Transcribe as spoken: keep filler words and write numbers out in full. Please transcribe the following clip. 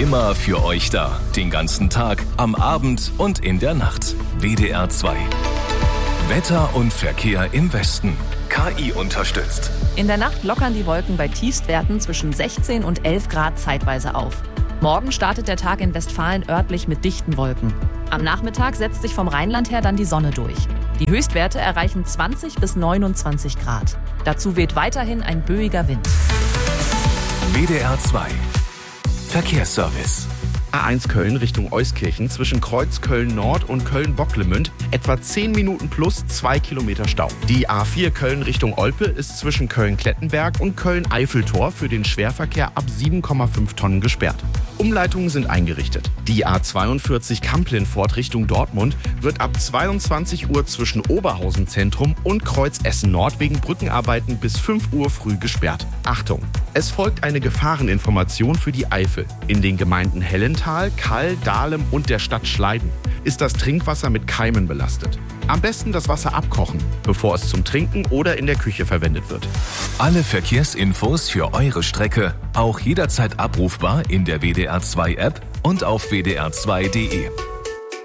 Immer für euch da. Den ganzen Tag, am Abend und in der Nacht. W D R zwei. Wetter und Verkehr im Westen. K I unterstützt. In der Nacht lockern die Wolken bei Tiefstwerten zwischen sechzehn und elf Grad zeitweise auf. Morgen startet der Tag in Westfalen örtlich mit dichten Wolken. Am Nachmittag setzt sich vom Rheinland her dann die Sonne durch. Die Höchstwerte erreichen zwanzig bis neunundzwanzig Grad. Dazu weht weiterhin ein böiger Wind. W D R zwei. Verkehrsservice. A eins Köln Richtung Euskirchen zwischen Kreuz Köln-Nord und Köln-Bocklemünd etwa zehn Minuten plus zwei Kilometer Stau. Die A vier Köln Richtung Olpe ist zwischen Köln-Klettenberg und Köln-Eiffeltor für den Schwerverkehr ab sieben Komma fünf Tonnen gesperrt. Umleitungen sind eingerichtet. Die A zweiundvierzig Kamp-Lintfort Richtung Dortmund wird ab zweiundzwanzig Uhr zwischen Oberhausen Zentrum und Kreuz Essen Nord wegen Brückenarbeiten bis fünf Uhr früh gesperrt. Achtung! Es folgt eine Gefahreninformation für die Eifel. In den Gemeinden Hellental, Kall, Dahlem und der Stadt Schleiden ist das Trinkwasser mit Keimen belastet. Am besten das Wasser abkochen, bevor es zum Trinken oder in der Küche verwendet wird. Alle Verkehrsinfos für eure Strecke auch jederzeit abrufbar in der W D R zwei App und auf w d r zwei punkt d e.